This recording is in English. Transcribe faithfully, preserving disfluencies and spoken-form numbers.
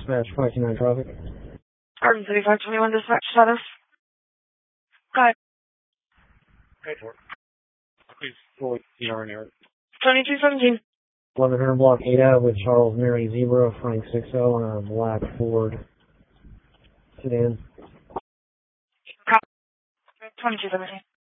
dispatch, five two nine traffic. Garden City five twenty-one dispatch status. Go ahead. Paid for. Please, forward the R and R. twenty-two seventeen. eleven hundred block eight out with Charles Mary Zebra, Frank six oh, on a black Ford sedan. Copy. twenty-two seventeen.